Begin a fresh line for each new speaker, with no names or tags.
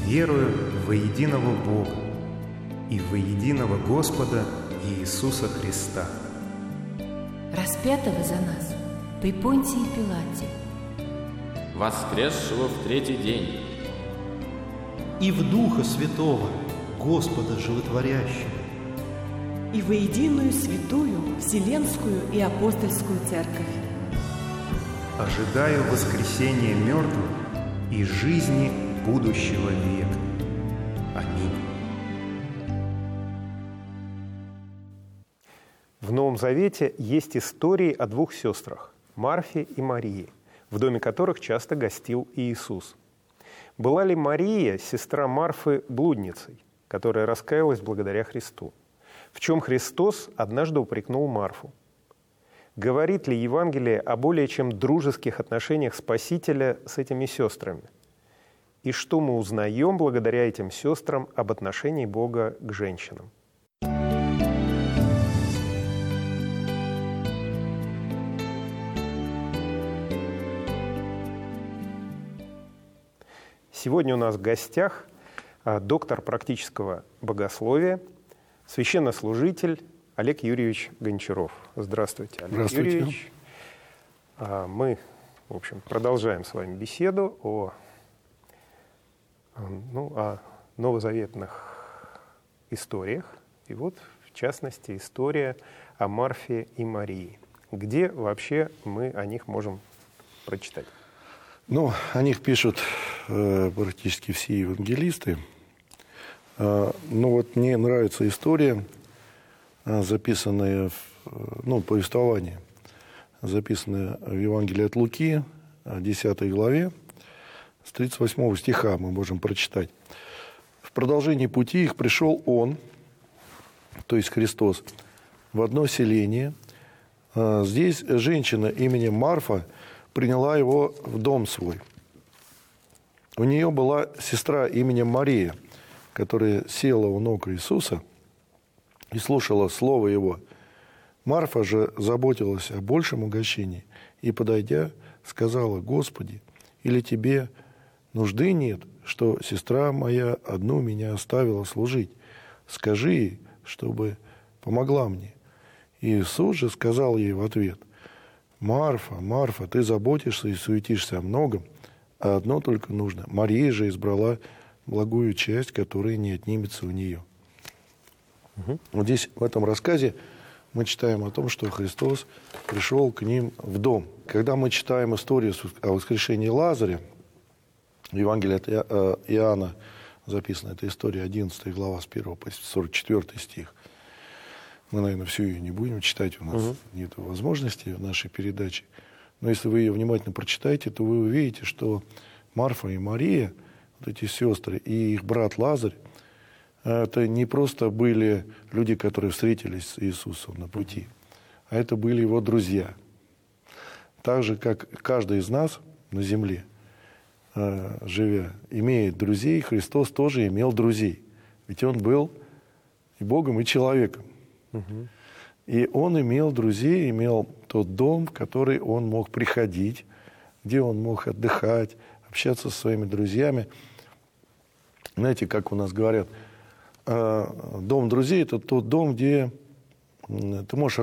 Верую во единого Бога и во единого Господа Иисуса Христа,
распятого за нас при Понтии Пилате,
воскресшего в третий день,
и в Духа Святого, Господа Животворящего,
и во единую святую Вселенскую и Апостольскую Церковь.
ожидаю воскресения мертвых и жизни будущего века. Аминь.
В Новом Завете есть истории о двух сестрах – Марфе и Марии, в доме которых часто гостил Иисус. Была ли Мария, сестра Марфы, блудницей, которая раскаялась благодаря Христу? В чем Христос однажды упрекнул Марфу? Говорит ли Евангелие о более чем дружеских отношениях Спасителя с этими сестрами? И что мы узнаем благодаря этим сестрам об отношении Бога к женщинам? Сегодня у нас в гостях доктор практического богословия, священнослужитель Олег Юрьевич Гончаров. Здравствуйте, Олег Юрьевич. Мы, в общем, продолжаем с вами беседу о новозаветных историях. И вот, в частности, история о Марфе и Марии. Где вообще мы о них можем прочитать?
О них пишут практически все евангелисты. Мне нравится история, записанная, повествование, записанное в Евангелии от Луки, 10 главе, с 38 стиха мы можем прочитать. В продолжении пути их пришел Он, то есть Христос, в одно селение. Здесь женщина именем Марфа приняла его в дом свой. У нее была сестра именем Мария, которая села у ног Иисуса и слушала слово Его. Марфа же заботилась о большем угощении и, подойдя, сказала: «Господи, или тебе нужды нет, что сестра моя одну меня оставила служить? Скажи ей, чтобы помогла мне». И Иисус же сказал ей в ответ: «Марфа, Марфа, ты заботишься и суетишься о многом, а одно только нужно. Мария же избрала благую часть, которая не отнимется у нее». Вот здесь, в этом рассказе, мы читаем о том, что Христос пришел к ним в дом. Когда мы читаем историю о воскрешении Лазаря, в Евангелии от Иоанна записана эта история, 11 глава, с 1 по 44 стих. Мы, наверное, всю ее не будем читать, у нас нет возможности в нашей передаче. Но если вы ее внимательно прочитаете, то вы увидите, что Марфа и Мария, вот эти сестры, и их брат Лазарь, это не просто были люди, которые встретились с Иисусом на пути, а это были его друзья. Так же, как каждый из нас на земле, живя, имеет друзей, Христос тоже имел друзей. Ведь Он был и Богом, и человеком. И Он имел друзей, имел тот дом, в который Он мог приходить, где Он мог отдыхать, общаться со своими друзьями. Знаете, как у нас говорят, дом друзей – это тот дом, где ты можешь